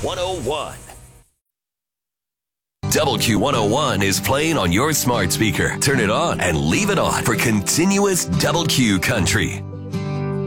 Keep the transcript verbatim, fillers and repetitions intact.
one oh one. Double Q one oh one is playing on your smart speaker. Turn it on and leave it on for continuous Double Q country.